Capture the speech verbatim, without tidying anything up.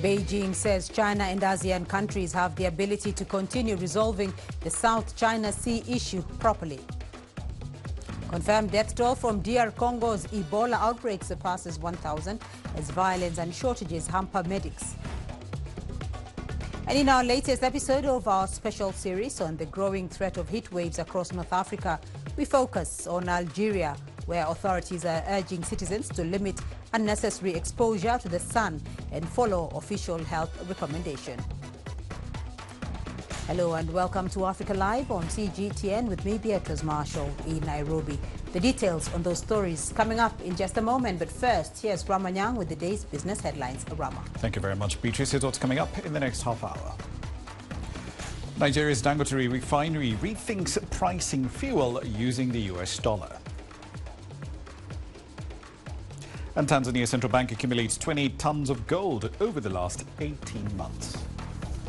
Beijing says China and ASEAN countries have the ability to continue resolving the South China Sea issue properly. Confirmed death toll from D R Congo's Ebola outbreak surpasses one thousand as violence and shortages hamper medics. And in our latest episode of our special series on the growing threat of heat waves across North Africa, we focus on Algeria, where authorities are urging citizens to limit unnecessary exposure to the sun and follow official health recommendation. Hello and welcome to Africa Live on C G T N with me, Beatrice Marshall, in Nairobi. The details on those stories coming up in just a moment, but first, here's Ramanyang with the day's business headlines. Rama. Thank you very much, Beatrice. Here's what's coming up in the next half hour. Nigeria's Dangote refinery rethinks pricing fuel using the U S dollar. And Tanzania's central bank accumulates twenty tons of gold over the last eighteen months.